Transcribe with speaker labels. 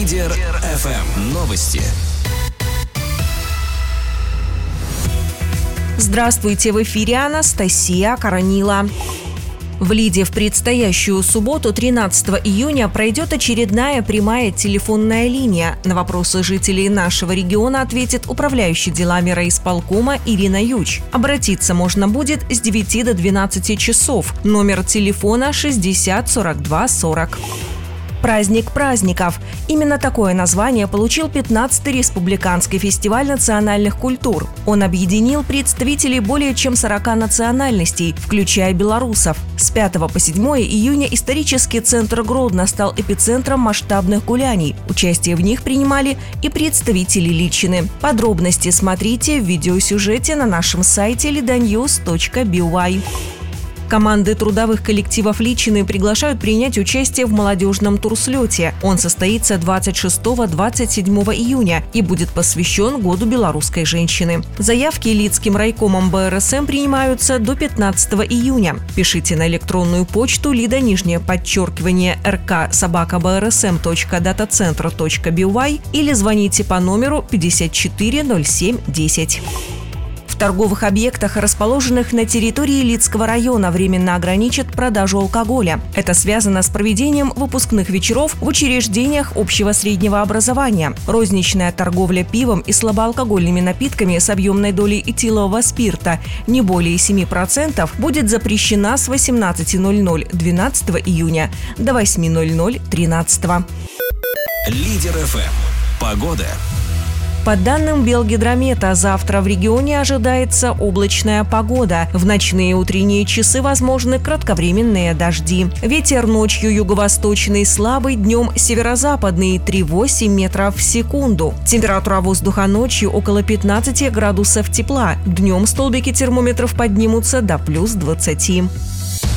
Speaker 1: Лидер ФМ. Новости.
Speaker 2: Здравствуйте, в эфире Анастасия Коронила. В Лиде в предстоящую субботу, 13 июня, пройдет очередная прямая телефонная линия. На вопросы жителей нашего региона ответит управляющий делами райисполкома Ирина Юч. Обратиться можно будет с 9 до 12 часов. Номер телефона 60 42 40. Праздник праздников. Именно такое название получил 15-й республиканский фестиваль национальных культур. Он объединил представителей более чем 40 национальностей, включая белорусов. С 5 по 7 июня исторический центр Гродно стал эпицентром масштабных гуляний. Участие в них принимали и представители Личины. Подробности смотрите в видеосюжете на нашем сайте lidanews.by. Команды трудовых коллективов Личины приглашают принять участие в молодежном турслете. Он состоится 26-27 июня и будет посвящен Году белорусской женщины. Заявки Лидским райкомом БРСМ принимаются до 15 июня. Пишите на электронную почту lida_rk@brsm.datacentr.by или звоните по номеру 54 07 10. В торговых объектах, расположенных на территории Лидского района, временно ограничат продажу алкоголя. Это связано с проведением выпускных вечеров в учреждениях общего среднего образования. Розничная торговля пивом и слабоалкогольными напитками с объемной долей этилового спирта не более 7% будет запрещена с 18:00 12 июня до 8:00 13.
Speaker 1: Лидер ФМ. Погода.
Speaker 2: По данным Белгидромета, завтра в регионе ожидается облачная погода. В ночные и утренние часы возможны кратковременные дожди. Ветер ночью юго-восточный слабый, днем северо-западный 3,8 метров в секунду. Температура воздуха ночью около 15 градусов тепла. Днем столбики термометров поднимутся до плюс 20.